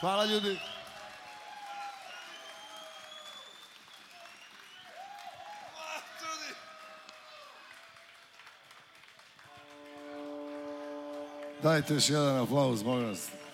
Hvala ljudi. Dajte još jedan aplauz, molim vas.